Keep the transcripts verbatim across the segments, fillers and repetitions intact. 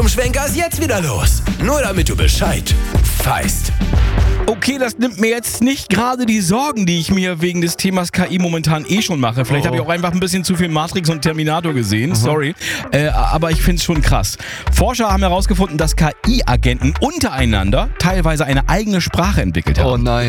zum Schwenker ist jetzt wieder los. Nur damit du Bescheid weißt. Okay, das nimmt mir jetzt nicht gerade die Sorgen, die ich mir wegen des Themas K I momentan eh schon mache. Vielleicht oh. habe ich auch einfach ein bisschen zu viel Matrix und Terminator gesehen, mhm. sorry. Äh, aber ich finde es schon krass. Forscher haben herausgefunden, dass K I-Agenten untereinander teilweise eine eigene Sprache entwickelt haben. Oh nein.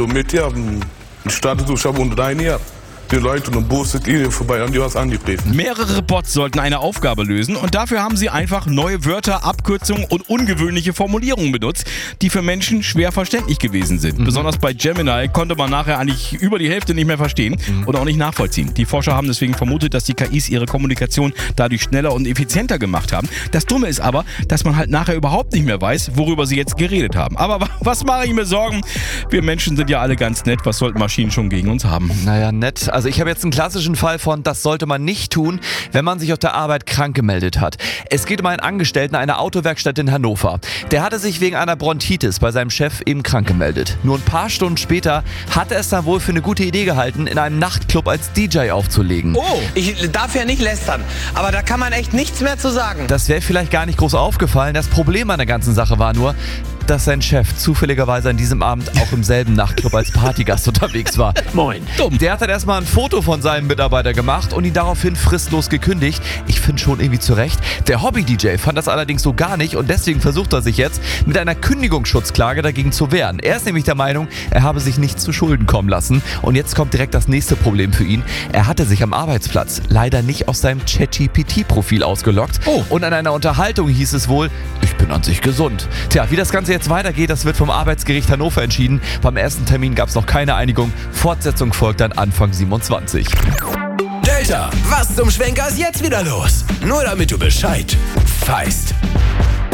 Die Leute und Bus sind ihnen vorbei und die was angegriffen. Mehrere Bots sollten eine Aufgabe lösen und dafür haben sie einfach neue Wörter, Abkürzungen und ungewöhnliche Formulierungen benutzt, die für Menschen schwer verständlich gewesen sind. Mhm. Besonders bei Gemini konnte man nachher eigentlich über die Hälfte nicht mehr verstehen mhm. und auch nicht nachvollziehen. Die Forscher haben deswegen vermutet, dass die K Is ihre Kommunikation dadurch schneller und effizienter gemacht haben. Das Dumme ist aber, dass man halt nachher überhaupt nicht mehr weiß, worüber sie jetzt geredet haben. Aber was mache ich mir Sorgen? Wir Menschen sind ja alle ganz nett. Was sollten Maschinen schon gegen uns haben? Naja, nett. Also ich habe jetzt einen klassischen Fall von, das sollte man nicht tun, wenn man sich auf der Arbeit krank gemeldet hat. Es geht um einen Angestellten einer Autowerkstatt in Hannover. Der hatte sich wegen einer Bronchitis bei seinem Chef eben krank gemeldet. Nur ein paar Stunden später hat er es dann wohl für eine gute Idee gehalten, in einem Nachtclub als D J aufzulegen. Oh, ich darf ja nicht lästern, aber da kann man echt nichts mehr zu sagen. Das wäre vielleicht gar nicht groß aufgefallen. Das Problem an der ganzen Sache war nur, dass sein Chef zufälligerweise an diesem Abend auch im selben Nachtclub als Partygast unterwegs war. Moin. Dumm. Der hat dann erstmal ein Foto von seinem Mitarbeiter gemacht und ihn daraufhin fristlos gekündigt. Ich finde schon irgendwie zurecht. Der Hobby-D J fand das allerdings so gar nicht und deswegen versucht er sich jetzt mit einer Kündigungsschutzklage dagegen zu wehren. Er ist nämlich der Meinung, er habe sich nicht zu Schulden kommen lassen. Und jetzt kommt direkt das nächste Problem für ihn. Er hatte sich am Arbeitsplatz leider nicht aus seinem ChatGPT-Profil ausgeloggt. Oh. Und an einer Unterhaltung hieß es wohl, ich bin an sich gesund. Tja, wie das Ganze jetzt weitergeht, das wird vom Arbeitsgericht Hannover entschieden. Beim ersten Termin gab es noch keine Einigung. Fortsetzung folgt dann Anfang siebenundzwanzig. Delta, was zum Schwenker ist jetzt wieder los? Nur damit du Bescheid weißt.